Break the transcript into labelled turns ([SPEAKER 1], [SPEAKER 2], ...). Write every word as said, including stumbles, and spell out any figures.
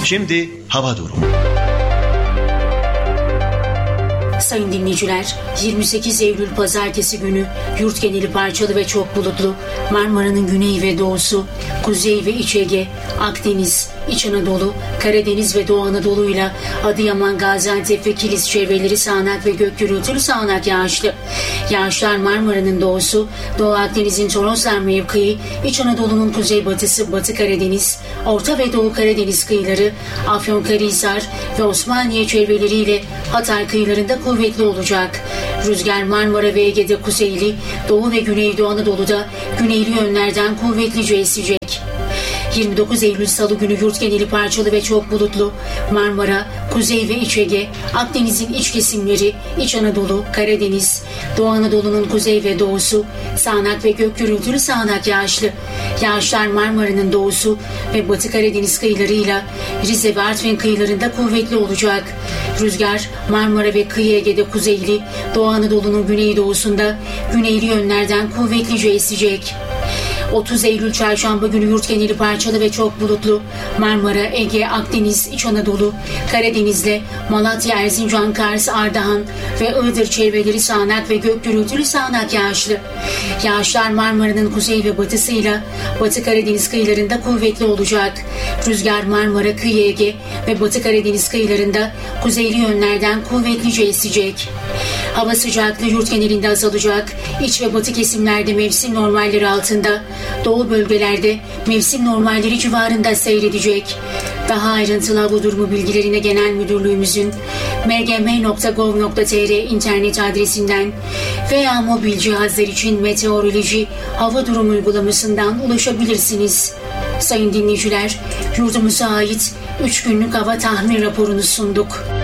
[SPEAKER 1] Şimdi hava durumu.
[SPEAKER 2] Sayın dinleyiciler, yirmi sekiz Eylül Pazartesi günü yurt geneli parçalı ve çok bulutlu, Marmara'nın güney ve doğusu, kuzey ve iç Ege, Akdeniz, İç Anadolu, Karadeniz ve Doğu Anadolu'yla Adıyaman, Gaziantep ve Kilis çevreleri sağanak ve gök gürültülü sağanak yağışlı. Yağışlar Marmara'nın doğusu, Doğu Akdeniz'in Toroslar mevkii, İç Anadolu'nun kuzeybatısı, Batı Karadeniz, Orta ve Doğu Karadeniz kıyıları, Afyonkarahisar ve Osmaniye çevreleriyle Hatay kıyılarında kuvvetli olacak. Rüzgar Marmara ve Ege'de kuzeyli, Doğu ve Güneydoğu Anadolu'da güneyli yönlerden kuvvetlice esecek. yirmi dokuz Eylül Salı günü yurt geneli parçalı ve çok bulutlu, Marmara, Kuzey ve İç Ege, Akdeniz'in iç kesimleri, İç Anadolu, Karadeniz, Doğu Anadolu'nun kuzey ve doğusu, sağanak ve gök gürültülü sağanak yağışlı. Yağışlar Marmara'nın doğusu ve Batı Karadeniz kıyılarıyla Rize ve Artvin kıyılarında kuvvetli olacak. Rüzgar Marmara ve kıyı Ege'de kuzeyli, Doğu Anadolu'nun güneydoğusunda güneyli yönlerden kuvvetlice esecek. otuz Eylül Çarşamba günü yurt geneli parçalı ve çok bulutlu, Marmara, Ege, Akdeniz, İç Anadolu, Karadeniz'le Malatya, Erzincan, Kars, Ardahan ve Iğdır çevreleri sağanak ve gök gürültülü sağanak yağışlı. Yağışlar Marmara'nın kuzey ve batısıyla Batı Karadeniz kıyılarında kuvvetli olacak. Rüzgar Marmara, kıyı Ege ve Batı Karadeniz kıyılarında kuzeyli yönlerden kuvvetlice esecek. Hava sıcaklığı yurt genelinde azalacak. İç ve batı kesimlerde mevsim normalleri altında, doğu bölgelerde mevsim normalleri civarında seyredecek. Daha ayrıntılı hava durumu bilgilerine Genel Müdürlüğümüzün m g m nokta gov nokta t r internet adresinden veya mobil cihazlar için meteoroloji hava durumu uygulamasından ulaşabilirsiniz. Sayın dinleyiciler, yurdumuza ait üç günlük hava tahmin raporunu sunduk.